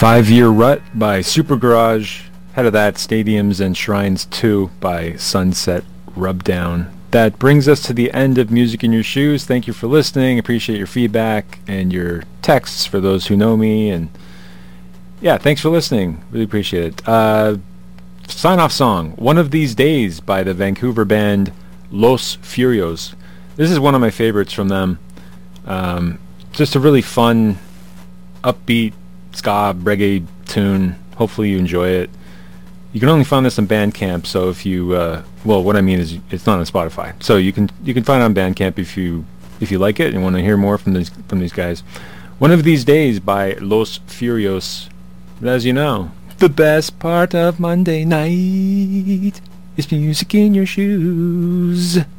5 Year Rut by Super Garage. Ahead of that, Stadiums and Shrines 2 by Sunset Rubdown. That brings us to the end of Music in Your Shoes. Thank you for listening. Appreciate your feedback and your texts for those who know me. And yeah, thanks for listening. Really appreciate it. Sign-off song, One of These Days by the Vancouver band Los Furios. This is one of my favorites from them. Just a really fun, upbeat ska reggae tune. Hopefully you enjoy it. You can only find this on Bandcamp, so if you what I mean is it's not on Spotify. So you can find it on Bandcamp if you like it and want to hear more from these guys. One of These Days by Los Furios. But as you know, the best part of Monday night is music in your shoes.